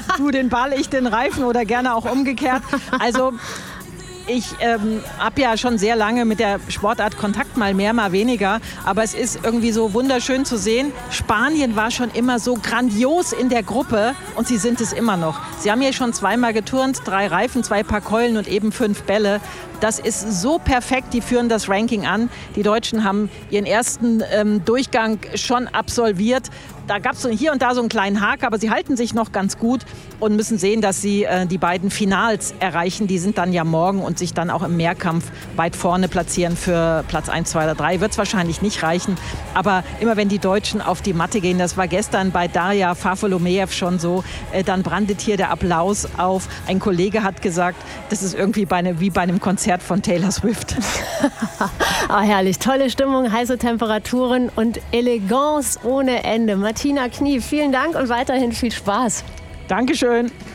Du den Ball, ich den Reifen oder gerne auch umgekehrt. Also ich habe ja schon sehr lange mit der Sportart Kontakt, mal mehr, mal weniger. Aber es ist irgendwie so wunderschön zu sehen. Spanien war schon immer so grandios in der Gruppe und sie sind es immer noch. Sie haben hier schon zweimal geturnt, 3 Reifen, 2 Paar Keulen und eben 5 Bälle. Das ist so perfekt, die führen das Ranking an. Die Deutschen haben ihren ersten Durchgang schon absolviert. Da gab es hier und da so einen kleinen Haken, aber sie halten sich noch ganz gut und müssen sehen, dass sie die beiden Finals erreichen. Die sind dann ja morgen und sich dann auch im Mehrkampf weit vorne platzieren für Platz 1, 2 oder 3. Wird es wahrscheinlich nicht reichen, aber immer wenn die Deutschen auf die Matte gehen, das war gestern bei Darja Farfolomeev schon so, dann brandet hier der Applaus auf. Ein Kollege hat gesagt, das ist irgendwie wie bei einem Konzert von Taylor Swift. Herrlich, tolle Stimmung, heiße Temperaturen und Eleganz ohne Ende. Martina Knief, vielen Dank und weiterhin viel Spaß. Dankeschön.